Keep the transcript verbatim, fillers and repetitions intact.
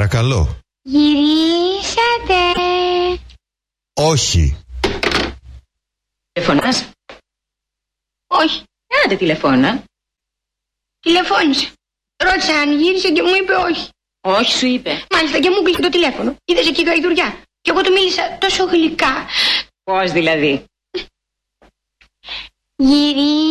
Παρακαλώ. Γυρίσατε. Όχι. Τηλεφωνάς? Όχι. Άντε τηλεφώνα. Τηλεφώνησε. Ρώτησα αν γύρισε και μου είπε όχι. Όχι σου είπε. Μάλιστα και μου κλείσε το τηλέφωνο. Είδες εκεί γαϊδουριά. Και εγώ του μίλησα τόσο γλυκά. Πώς δηλαδή? Γυρί.